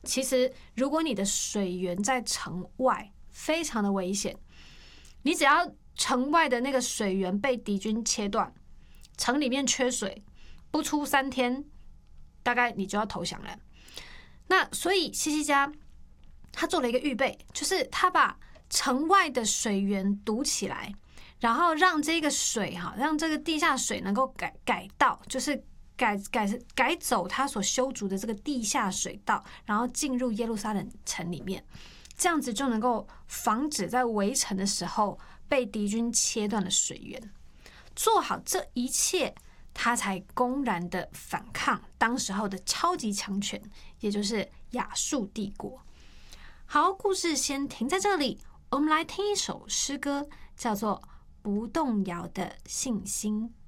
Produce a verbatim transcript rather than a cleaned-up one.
其实如果你的水源在城外，非常的危险。你只要城外的那个水源被敌军切断，城里面缺水，不出三天，大概你就要投降了。那所以西西家他做了一个预备，就是他把城外的水源堵起来，然后让这个水哈，让这个地下水能够改改道，就是改改改走他所修筑的这个地下水道，然后进入耶路撒冷城里面，这样子就能够防止在围城的时候被敌军切断了水源。做好这一切，他才公然的反抗当时候的超级强权，也就是亚述帝国。好，故事先停在这里，我们来听一首诗歌，叫做《不动摇的信心》。